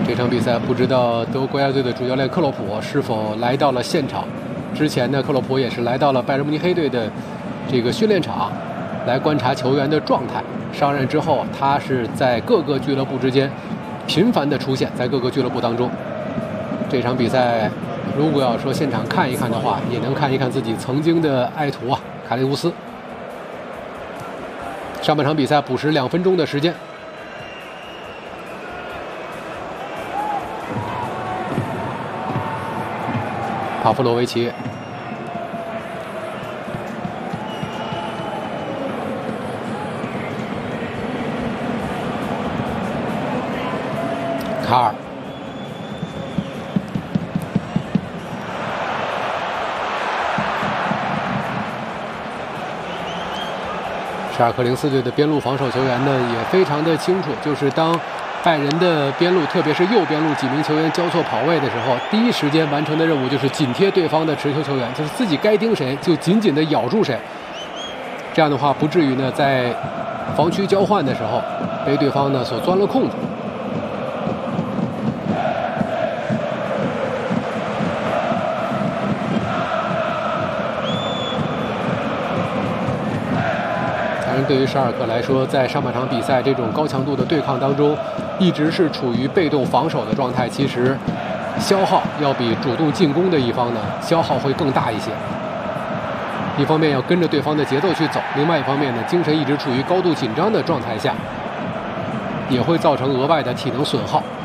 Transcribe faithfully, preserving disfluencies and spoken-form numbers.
这场比赛不知道德国国家队的主教练克洛普是否来到了现场。之前呢，克洛普也是来到了拜仁慕尼黑队的这个训练场，来观察球员的状态。上任之后，他是在各个俱乐部之间频繁的出现在各个俱乐部当中。这场比赛，如果要说现场看一看的话，也能看一看自己曾经的爱徒啊，卡利乌斯。上半场比赛补时两分钟的时间。帕夫洛维奇，卡尔，沙尔克零四队的边路防守球员呢也非常的清楚，就是当拜仁的边路，特别是右边路几名球员交错跑位的时候，第一时间完成的任务就是紧贴对方的持球球员，就是自己该盯谁就紧紧的咬住谁。这样的话，不至于呢在防区交换的时候被对方呢所钻了空子。当然，对于沙尔克来说，在上半场比赛这种高强度的对抗当中，一直是处于被动防守的状态，其实消耗要比主动进攻的一方呢消耗会更大一些。一方面要跟着对方的节奏去走，另外一方面呢，精神一直处于高度紧张的状态下，也会造成额外的体能损耗。